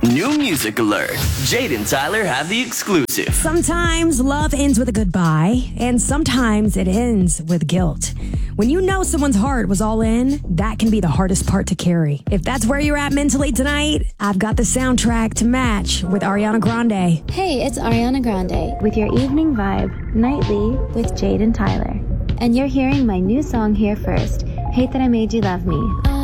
New music alert. Jade and Tyler have the exclusive. Sometimes love ends with a goodbye, and sometimes it ends with guilt. When you know someone's heart was all in, that can be the hardest part to carry. If that's where you're at mentally tonight, I've got the soundtrack to match with Ariana Grande. Hey, it's Ariana Grande with your evening vibe, Nightly with Jade and Tyler. And you're hearing my new song here first, Hate That I Made You Love Me.